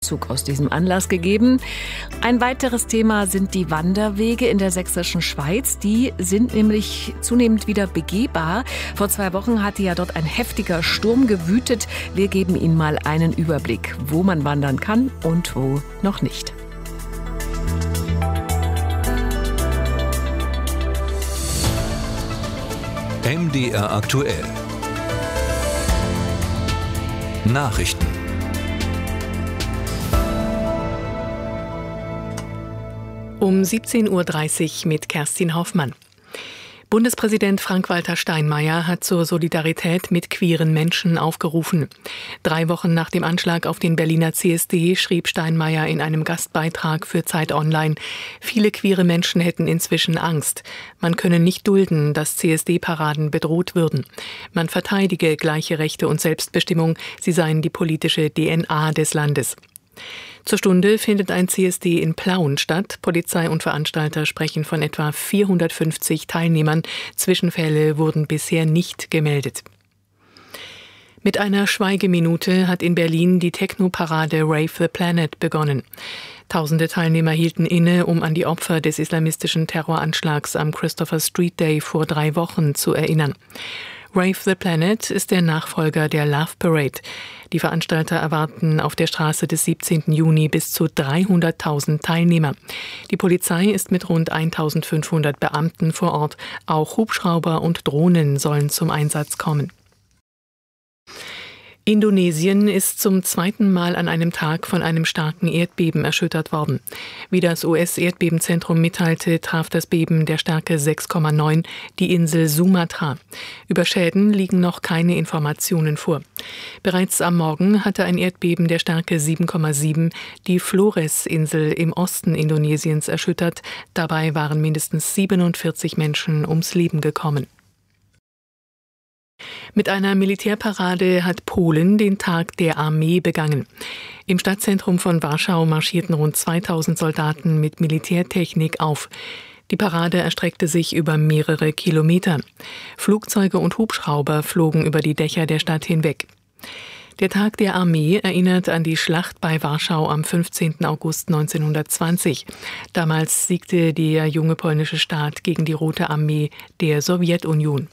Aus diesem Anlass gegeben. Ein weiteres Thema sind die Wanderwege in der sächsischen Schweiz. Die sind nämlich zunehmend wieder begehbar. Vor 2 Wochen hatte ja dort ein heftiger Sturm gewütet. Wir geben Ihnen mal einen Überblick, wo man wandern kann und wo noch nicht. MDR aktuell. Nachrichten. Um 17.30 Uhr mit Kerstin Hoffmann. Bundespräsident Frank-Walter Steinmeier hat zur Solidarität mit queeren Menschen aufgerufen. 3 Wochen nach dem Anschlag auf den Berliner CSD schrieb Steinmeier in einem Gastbeitrag für Zeit Online: Viele queere Menschen hätten inzwischen Angst. Man könne nicht dulden, dass CSD-Paraden bedroht würden. Man verteidige gleiche Rechte und Selbstbestimmung. Sie seien die politische DNA des Landes. Zur Stunde findet ein CSD in Plauen statt. Polizei und Veranstalter sprechen von etwa 450 Teilnehmern. Zwischenfälle wurden bisher nicht gemeldet. Mit einer Schweigeminute hat in Berlin die Techno-Parade Rave the Planet begonnen. Tausende Teilnehmer hielten inne, um an die Opfer des islamistischen Terroranschlags am Christopher Street Day vor 3 Wochen zu erinnern. Rave the Planet ist der Nachfolger der Love Parade. Die Veranstalter erwarten auf der Straße des 17. Juni bis zu 300.000 Teilnehmer. Die Polizei ist mit rund 1.500 Beamten vor Ort. Auch Hubschrauber und Drohnen sollen zum Einsatz kommen. Indonesien ist zum 2. Mal an einem Tag von einem starken Erdbeben erschüttert worden. Wie das US-Erdbebenzentrum mitteilte, traf das Beben der Stärke 6,9 die Insel Sumatra. Über Schäden liegen noch keine Informationen vor. Bereits am Morgen hatte ein Erdbeben der Stärke 7,7 die Flores-Insel im Osten Indonesiens erschüttert. Dabei waren mindestens 47 Menschen ums Leben gekommen. Mit einer Militärparade hat Polen den Tag der Armee begangen. Im Stadtzentrum von Warschau marschierten rund 2000 Soldaten mit Militärtechnik auf. Die Parade erstreckte sich über mehrere Kilometer. Flugzeuge und Hubschrauber flogen über die Dächer der Stadt hinweg. Der Tag der Armee erinnert an die Schlacht bei Warschau am 15. August 1920. Damals siegte der junge polnische Staat gegen die Rote Armee der Sowjetunion.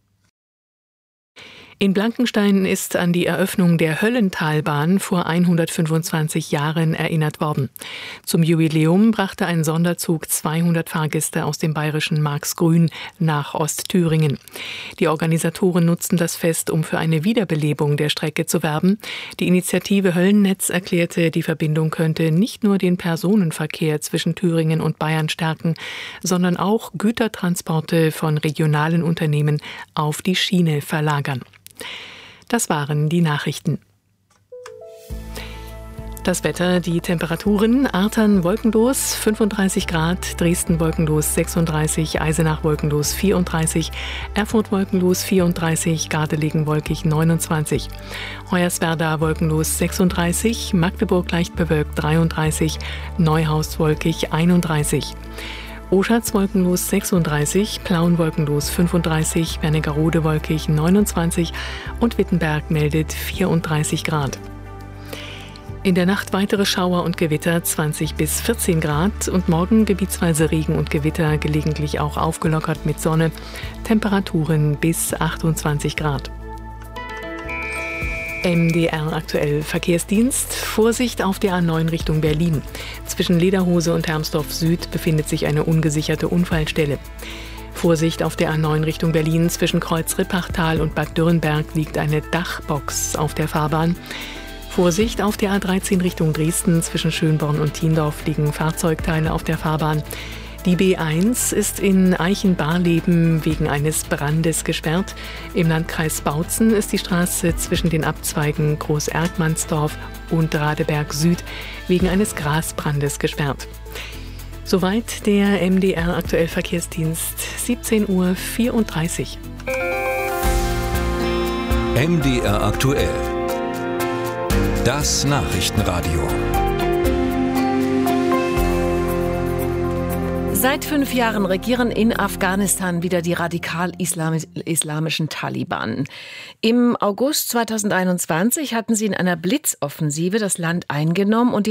In Blankenstein ist an die Eröffnung der Höllentalbahn vor 125 Jahren erinnert worden. Zum Jubiläum brachte ein Sonderzug 200 Fahrgäste aus dem bayerischen Marxgrün nach Ostthüringen. Die Organisatoren nutzten das Fest, um für eine Wiederbelebung der Strecke zu werben. Die Initiative Höllennetz erklärte, die Verbindung könnte nicht nur den Personenverkehr zwischen Thüringen und Bayern stärken, sondern auch Gütertransporte von regionalen Unternehmen auf die Schiene verlagern. Das waren die Nachrichten. Das Wetter, die Temperaturen: Artern wolkenlos 35 Grad, Dresden wolkenlos 36, Eisenach wolkenlos 34, Erfurt wolkenlos 34, Gardelegen wolkig 29, Hoyerswerda wolkenlos 36, Magdeburg leicht bewölkt 33, Neuhaus wolkig 31. Oschatz wolkenlos 36, Plauen wolkenlos 35, Wernigerode wolkig 29 und Wittenberg meldet 34 Grad. In der Nacht weitere Schauer und Gewitter 20 bis 14 Grad und morgen gebietsweise Regen und Gewitter, gelegentlich auch aufgelockert mit Sonne, Temperaturen bis 28 Grad. MDR aktuell Verkehrsdienst. Vorsicht auf der A9 Richtung Berlin. Zwischen Lederhose und Hermsdorf Süd befindet sich eine ungesicherte Unfallstelle. Vorsicht auf der A9 Richtung Berlin. Zwischen Kreuz Rippachtal und Bad Dürrenberg liegt eine Dachbox auf der Fahrbahn. Vorsicht auf der A13 Richtung Dresden. Zwischen Schönborn und Thiendorf liegen Fahrzeugteile auf der Fahrbahn. Die B1 ist in Eichenbarleben wegen eines Brandes gesperrt. Im Landkreis Bautzen ist die Straße zwischen den Abzweigen Groß-Erkmannsdorf und Radeberg Süd wegen eines Grasbrandes gesperrt. Soweit der MDR aktuell Verkehrsdienst, 17.34 Uhr. MDR aktuell. Das Nachrichtenradio. Seit 5 Jahren regieren in Afghanistan wieder die radikal-islamischen Taliban. Im August 2021 hatten sie in einer Blitzoffensive das Land eingenommen und die